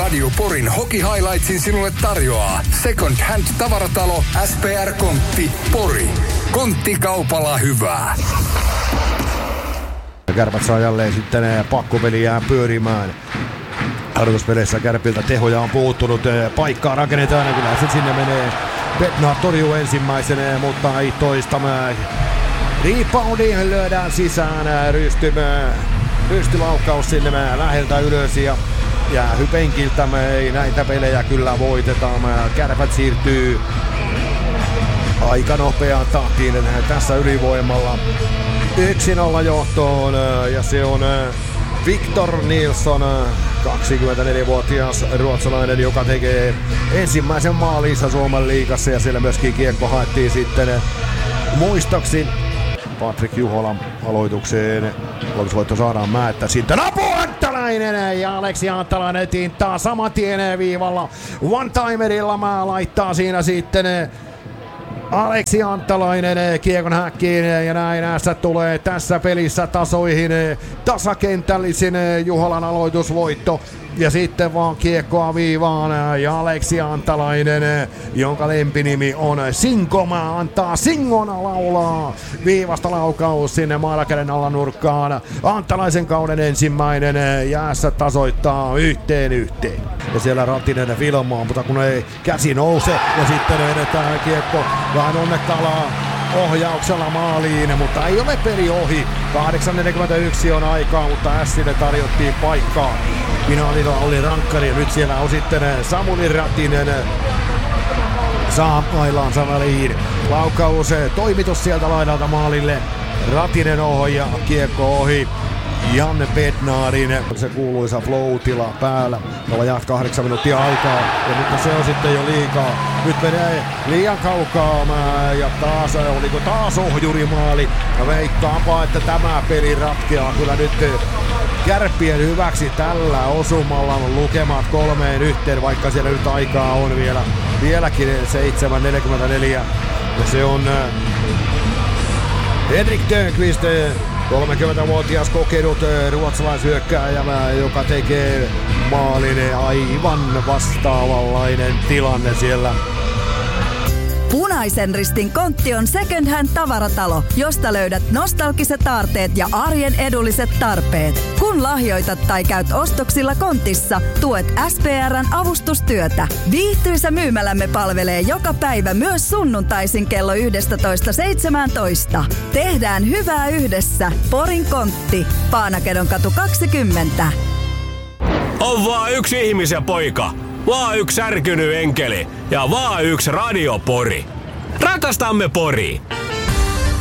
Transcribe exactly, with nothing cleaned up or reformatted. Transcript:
Radio Porin Hockey Highlightsin sinulle tarjoaa Second Hand -tavaratalo S P R Kontti Pori. Konttikaupalla hyvää. Kärpät saa jälleen sitten pakkopeliään pyörimään. Harjoituspeleissä Kärpiltä tehoja on puuttunut. Paikkaa rakennetaan ja kyllä se sinne menee. Bednar torjuu ensimmäisenä, mutta ei toistamaan. Reboundiin lyödään sisään. Rystymään. Rystylaukaus sinne läheltä ylös ja jää penkiltä. Me ei näitä pelejä kyllä voitetaan. Kärpät siirtyy aika nopeaan tahtiin tässä ylivoimalla yksi nolla johtoon ja se on Victor Nilsson, kaksikymmentäneljävuotias ruotsalainen, joka tekee ensimmäisen maalinsa Suomen liigassa ja siellä myöskin kiekko haettiin sitten muistoksi Patrik Juholan aloitukseen. Aloitusvoitto saadaan Määttä sitten Apu Anttalainen ja Aleksi Anttalainen tintaa saman tien viivalla one-timerilla. Mä laittaa siinä sitten Aleksi Anttalainen kiekon häkkiin ja näin äästä tulee tässä pelissä tasoihin tasakentällisin Juholan aloitusvoitto. Ja sitten vaan kiekkoa viivaan ja Aleksi Anttalainen, jonka lempinimi on Sinkoma, antaa Singona laulaa. Viivasta laukaus sinne maalakäden alla nurkkaan. Anttalaisen kauden ensimmäinen jäässä tasoittaa yhteen yhteen. Ja siellä Ratinen filmaa, mutta kun ei käsi nouse ja sitten edetään kiekko vähän onnekkaalla ohjauksella maaliin, mutta ei ole peli ohi. kahdeksan neljäkymmentäyksi on aikaa, mutta Sille tarjottiin paikkaa. Finaalilla oli rankkari ja nyt siellä on sitten Samuli Ratinen. Saa mailaansa väliin. Laukaus, toimitus sieltä laidalta maalille. Ratinen ohja, kiekko ohi. Janne Bednarin, se kuuluisa flow-tila päällä. Tuolla jää kahdeksan minuuttia aikaa, ja nyt se on sitten jo liikaa. Nyt menee liian kaukaa ja taas, oliko taas ohjurimaali. Ja veikkaanpa, että tämä peli ratkeaa kyllä nyt Kärppien hyväksi tällä osumalla. Lukemat kolmeen yhteen, vaikka siellä nyt aikaa on vielä vieläkin seitsemän neljäkymmentäneljä. Ja se on Henrik Törnqvist, kolmekymmentävuotias kokenut ruotsalaishyökkääjä, joka tekee maalin. Aivan vastaavanlainen tilanne siellä. Punaisen Ristin Kontti on second hand -tavaratalo, josta löydät nostalgiset aarteet ja arjen edulliset tarpeet. Kun lahjoitat tai käyt ostoksilla Kontissa, tuet S P R:n avustustyötä. Viihtyisä myymälämme palvelee joka päivä myös sunnuntaisin kello yksitoista seitsemäntoista. Tehdään hyvää yhdessä. Porin Kontti. Paanakedonkatu kaksikymmentä. On vaan yksi ihmisen poika. Vaan yksi särkynyt enkeli ja vaan yksi radiopori. Rakastamme Poria.